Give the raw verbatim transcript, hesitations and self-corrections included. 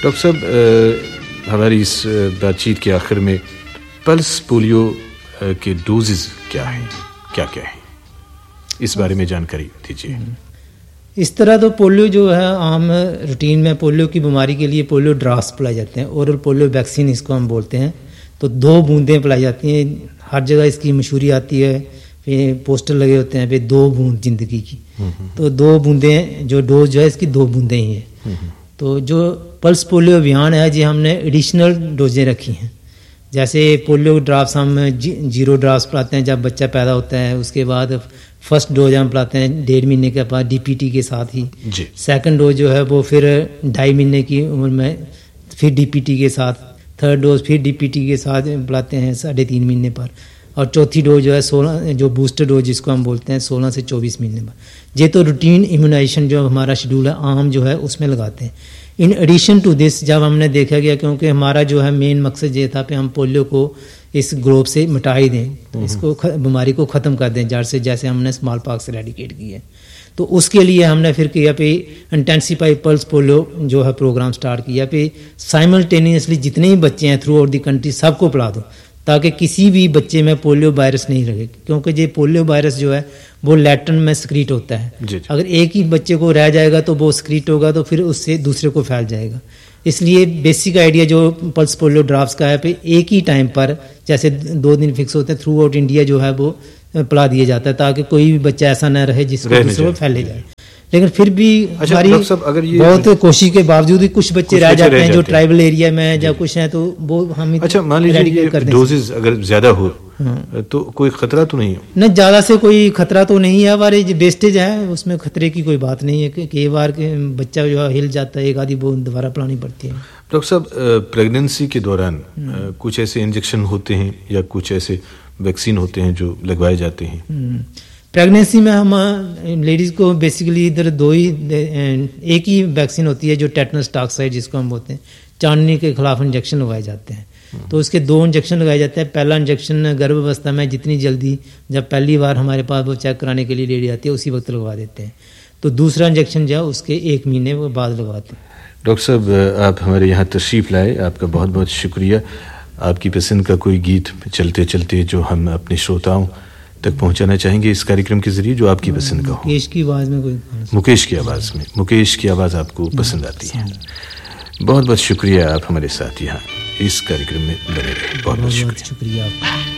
Doctor साहब, हमारी इस बातचीत के आखिर में पल्स पोलियो के डोजेस क्या हैं, क्या क्या हैं, इस बारे में जानकारी दीजिए। इस तरह तो पोलियो जो है आम रूटीन में पोलियो की बीमारी के लिए पोलियो ड्रॉप्स पिलाए जाते हैं, ओरल पोलियो वैक्सीन इसको हम बोलते हैं। तो दो बूंदें पिलाई जाती हैं, हर जगह इसकी मशहूरी आती है, फिर पोस्टर लगे होते हैं, फिर दो बूंद जिंदगी की। तो दो बूंदें जो डोज जो है इसकी दो बूंदें ही है। तो जो पल्स पोलियो अभियान है जी, हमने एडिशनल डोजें रखी हैं। जैसे पोलियो ड्रॉप्स हम जी, जीरो ड्रॉप्स पिलाते हैं जब बच्चा पैदा होता है, उसके बाद फर्स्ट डोज हम पिलाते हैं डेढ़ महीने के बाद डीपीटी के साथ ही। सेकंड डोज जो है वो फिर ढाई महीने की उम्र में फिर डीपीटी के साथ, थर्ड डोज फिर डीपीटी के साथ पिलाते हैं साढ़े तीन महीने पर, और चौथी डोज जो है सोलह जो बूस्टर डोज जिसको हम बोलते हैं सोलह से चौबीस महीने पर। ये तो रूटीन इम्यूनाइजेशन जो हमारा शेड्यूल है आम जो है उसमें लगाते हैं। इन एडिशन टू दिस जब हमने देखा गया, क्योंकि हमारा जो है मेन मकसद ये था कि हम पोलियो को इस ग्रुप से मिटा ही दें, तो इसको बीमारी को ख़त्म कर दें जड़ से, जैसे हमने स्मॉल पॉक्स एरेडिकेट की है। तो उसके लिए हमने फिर किया पे इंटेंसिफाई पल्स पोलियो जो है प्रोग्राम स्टार्ट किया पे साइमल्टेनियसली जितने ही बच्चे हैं थ्रू आउट दी कंट्री सबको पिला दो, ताकि किसी भी बच्चे में पोलियो वायरस नहीं रहे। क्योंकि ये पोलियो वायरस जो है वो लैटन में स्क्रीट होता है, अगर एक ही बच्चे को रह जाएगा तो वो स्क्रीट होगा तो फिर उससे दूसरे को फैल जाएगा। इसलिए बेसिक आइडिया जो पल्स पोलियो ड्रॉप्स का है पे एक ही टाइम पर जैसे दो दिन फिक्स होते हैं थ्रू आउट इंडिया जो है वो पिला दिया जाता है, ताकि कोई भी बच्चा ऐसा न रहे जिसको दूसरे को फैले जाए। लेकिन फिर भी हमारी बहुत कोशिश के बावजूद भी कुछ बच्चे रह जाते हैं जो ट्राइबल एरिया में या कुछ हैं, तो वो हम अच्छा मान लीजिए डोजेस अगर ज्यादा हो तो कोई खतरा तो नहीं है? नहीं, ज्यादा से कोई खतरा तो नहीं है, हमारे जो वेस्टेज है उसमें खतरे की कोई बात नहीं है। कई बार के बच्चा जो हिल जाता है, एक आधी बूंद दोबारा पिलानी पड़ती है। डॉक्टर साहब, प्रेगनेंसी के दौरान कुछ ऐसे इंजेक्शन होते हैं या कुछ ऐसे वैक्सीन होते हैं जो लगवाए जाते हैं? प्रेगनेंसी में हम लेडीज़ को बेसिकली इधर दो ही एक ही वैक्सीन होती है जो टेटनस टॉक्साइड जिसको हम बोलते हैं, चांदनी के खिलाफ इंजेक्शन लगाए जाते हैं। तो उसके दो इंजेक्शन लगाए जाते हैं। पहला इंजेक्शन गर्भावस्था में जितनी जल्दी जब पहली बार हमारे पास वो चेक कराने के लिए लेडी आती है उसी वक्त लगवा देते हैं। तो दूसरा इंजेक्शन जो है उसके एक महीने बाद लगवाते हैं। डॉक्टर साहब, आप हमारे यहाँ तशरीफ़ लाए, आपका बहुत बहुत शुक्रिया। आपकी पसंद का कोई गीत चलते चलते जो हम अपने श्रोताओं तक पहुंचाना चाहेंगे इस कार्यक्रम के जरिए, जो आपकी पसंद का हो? मुकेश की आवाज़ में कोई मुकेश की आवाज़ में मुकेश की आवाज़ आपको पसंद आती है? बहुत बहुत शुक्रिया, आप हमारे साथ यहाँ इस कार्यक्रम में बने रहे। बहुत बहुत शुक्रिया।